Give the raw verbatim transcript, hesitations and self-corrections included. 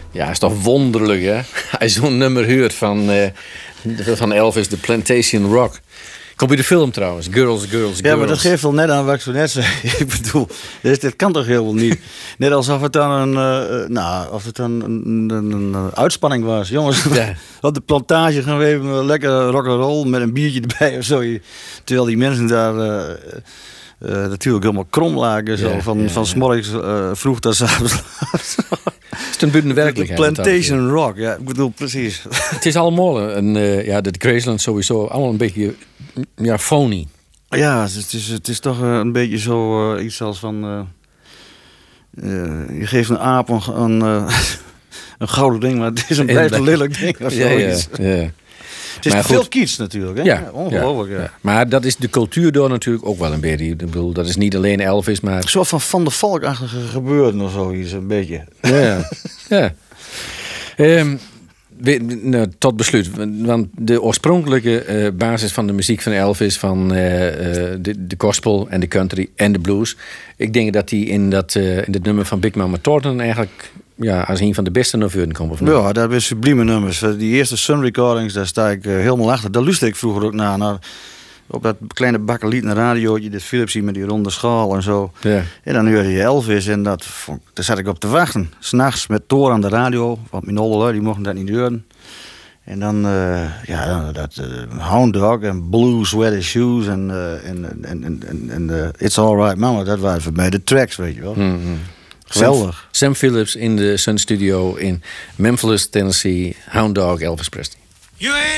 Ja, is toch wonderlijk, hè? Hij zo'n nummer hoort van, uh, van Elvis, The Plantation Rock. Komt bij de film trouwens, Girls, Girls, Girls. Ja, maar dat geeft wel net aan wat ik zo net zei. Ik bedoel, dit, dit kan toch helemaal niet. Net alsof het dan een, uh, nou, of het dan een, een, een uitspanning was. Jongens, ja. Op de plantage gaan we even lekker rock'n'roll met een biertje erbij of zo. Terwijl die mensen daar uh, uh, natuurlijk helemaal krom lagen. Zo, ja, van, ja, van 's morgens uh, vroeg tot 's avonds. Het is een buiten werkelijkheid. Plantation Rock, ja, ik bedoel precies. Het is allemaal een, uh, ja, de Graceland sowieso, allemaal een beetje, ja, phony. Ja, het is, het is toch een beetje zo uh, iets als van, uh, uh, je geeft een aap een, een, uh, een gouden ding, maar het is een blijft een lelijk ding of zoiets. Ja, ja, ja. Het is maar veel kiets natuurlijk, hè? Ja, ja, ongelooflijk. Ja. Ja. Ja. Maar dat is de cultuur door natuurlijk ook wel een beetje. Ik bedoel, dat is niet alleen Elvis, maar... Een soort van Van der Valk-achtige gebeuren of zoiets, een beetje. Ja, ja. Um, we, nou, tot besluit. Want de oorspronkelijke uh, basis van de muziek van Elvis, van uh, uh, de, de gospel en de country en de blues. Ik denk dat die in dat uh, in het nummer van Big Mama Thornton eigenlijk... Ja, als een van de beste naar voren komt. Of niet? Ja, dat zijn sublieme nummers. Die eerste Sun Recordings, daar sta ik uh, helemaal achter. Daar luisterde ik vroeger ook naar. naar op dat kleine bakkelieten radiootje, dit Philipsie met die ronde schaal en zo. Ja. En dan hoorde je Elvis en dat, daar zat ik op te wachten. 'S Nachts met Thor aan de radio, want mijn olle lui, die mochten dat niet horen. En dan, uh, ja, dat uh, Hound Dog en Blue Sweater Shoes en, uh, en, en, en, en, en uh, It's Alright Mama, dat waren voor mij de tracks, weet je wel. Mm-hmm. Geweldig. Sam, Sam Phillips in de Sun Studio in Memphis, Tennessee. Hound Dog, Elvis Presley. You ain't